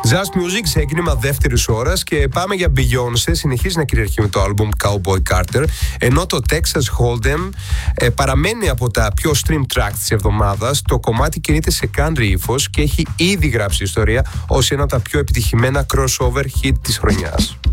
Just Music σε έκνημα δεύτερης ώρας και πάμε για Beyoncé. Συνεχίζει να κυριαρχεί με το album Cowboy Carter, ενώ το Texas Hold'em παραμένει από τα πιο stream tracks της εβδομάδας. Το κομμάτι κινείται σε country ύφος και έχει ήδη γράψει ιστορία ως ένα από τα πιο επιτυχημένα crossover hit της χρονιάς.